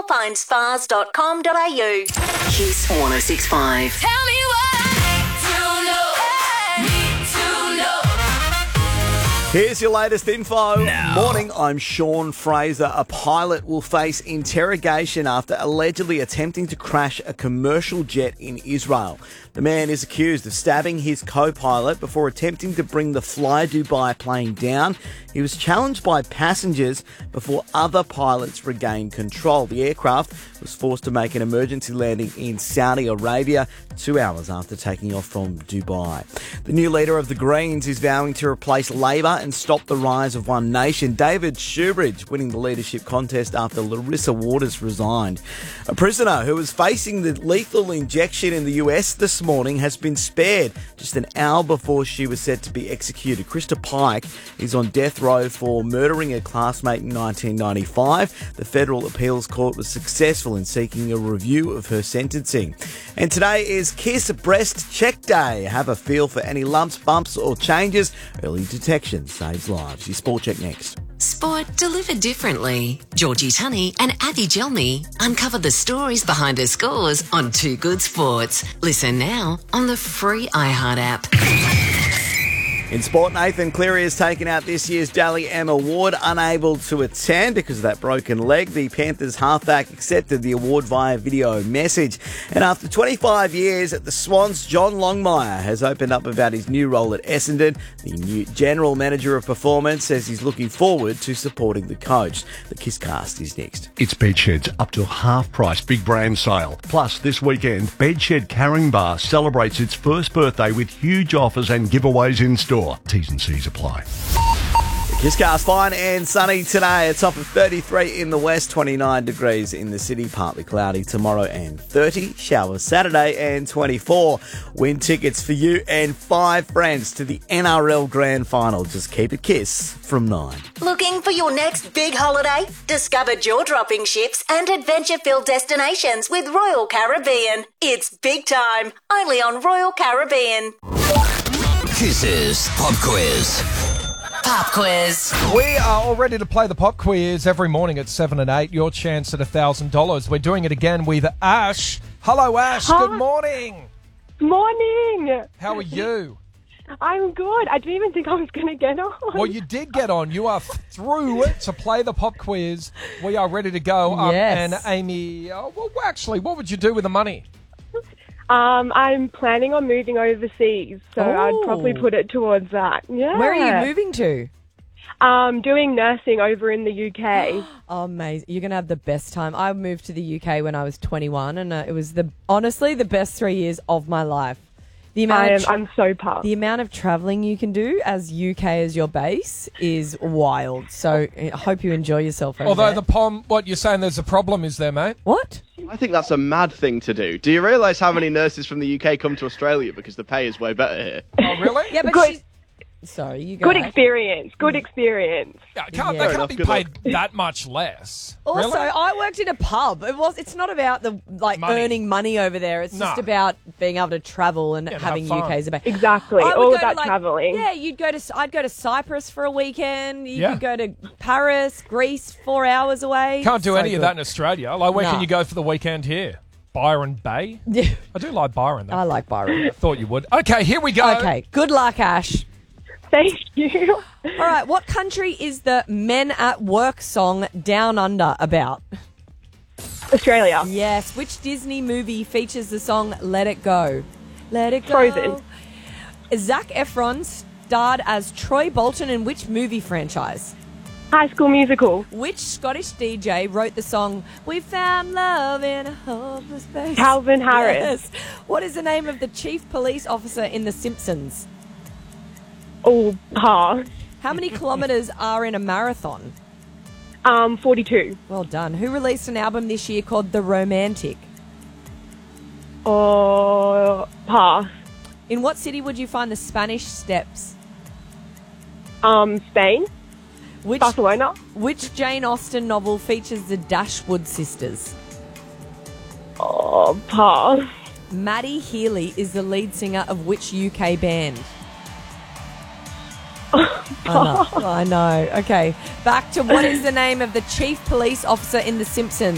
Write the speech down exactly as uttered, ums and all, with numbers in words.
alpine spas dot com dot a u. Kiss one oh six point five. Tell me what to know. Need to know. Here's your latest info. Now. Morning, I'm Sean Fraser. A pilot will face interrogation after allegedly attempting to crash a commercial jet in Israel. The man is accused of stabbing his co-pilot before attempting to bring the Fly Dubai plane down. He was challenged by passengers before other pilots regained control. The aircraft was forced to make an emergency landing in Saudi Arabia two hours after taking off from Dubai. The new leader of the Greens is vowing to replace Labor and stop the rise of One Nation. David Shoebridge winning the leadership contest after Larissa Waters resigned. A prisoner who was facing the lethal injection in the U S this morning has been spared just an hour before she was set to be executed. Krista Pike is on death row for murdering a classmate in nineteen ninety-five. The Federal Appeals Court was successful in seeking a review of her sentencing. And today is Kiss Breast Check Day. Have a feel for any lumps, bumps or changes. Early detection saves lives. Your Sport Check next. Sport delivered differently. Georgie Tunney and Abby Gelmy uncover the stories behind the scores on Too Good Sports. Listen now on the free iHeart app. In sport, Nathan Cleary has taken out this year's Dally M Award, unable to attend because of that broken leg. The Panthers halfback accepted the award via video message. And after twenty-five years at the Swans, John Longmire has opened up about his new role at Essendon. The new general manager of performance says he's looking forward to supporting the coach. The Kisscast is next. It's Bedshed's up to half price big brand sale. Plus, this weekend, Bedshed Caringbah celebrates its first birthday with huge offers and giveaways in store. T's and C's apply. Kisscast fine and sunny today. A top of thirty-three in the west, twenty-nine degrees in the city, partly cloudy tomorrow and thirty. Showers Saturday and twenty-four. Win tickets for you and five friends to the N R L Grand Final. Just keep it Kiss from nine. Looking for your next big holiday? Discover jaw-dropping ships and adventure-filled destinations with Royal Caribbean. It's big time, only on Royal Caribbean. Kiss's Pop Quiz. Pop quiz. We are all ready to play the pop quiz every morning at seven and eight. Your chance at one thousand dollars. We're doing it again with Ash. Hello, Ash. Hi. Good morning. Morning. How are you? I'm good. I didn't even think I was going to get on. Well, you did get on. You are through to play the pop quiz. We are ready to go. Um, Yes. And Amy, uh, well, actually, what would you do with the money? Um, I'm planning on moving overseas, so I'd probably Oh. put it towards that. Yeah. Where are you moving to? Um, doing nursing over in the U K. Oh, amazing. You're going to have the best time. I moved to the U K when I was twenty-one, and uh, it was the honestly the best three years of my life. The amount I of am, tra- I'm so pumped. The amount of travelling you can do as U K as your base is wild. So I hope you enjoy yourself over Although there. the pom, what you're saying, there's a problem, is there, mate? What? I think that's a mad thing to do. Do you realise how many nurses from the U K come to Australia because the pay is way better here? Oh, really? Yeah, but Good. she's... Sorry, you go. Good Ash. experience. Good experience. Yeah, can't, Yeah. They Fair can't be enough, paid good that much less. Also, really? I worked in a pub. It was. It's not about the like Money. earning money over there. It's No. just about being able to travel and Yeah, and having have U fun. K as a base. Exactly. I would All go about to, like, travelling. Yeah, you'd go to. I'd go to Cyprus for a weekend. You Yeah. could go to Paris, Greece, four hours away. Can't do So any of good. that in Australia. Like, where No. can you go for the weekend here? Byron Bay? Yeah, I do like Byron, though. I like Byron. Thought you would. Okay, here we go. Okay, good luck, Ash. Thank you. All right, what country is the Men at Work song Down Under about? Australia. Yes, which Disney movie features the song Let It Go? Let It Go. Frozen. Zac Efron starred as Troy Bolton in which movie franchise? High School Musical. Which Scottish D J wrote the song We Found Love in a Hopeless Place? Calvin Harris. Yes. What is the name of the chief police officer in The Simpsons? Oh, pass. How many kilometres are in a marathon? Um, forty-two. Well done. Who released an album this year called The Romantic? Oh, pass. In what city would you find the Spanish Steps? Um, Spain. Which, Barcelona. which Jane Austen novel features the Dashwood sisters? Oh, pass. Maddie Healy is the lead singer of which U K band? I know. I know. Okay. Back to what is the name of the chief police officer in The Simpsons?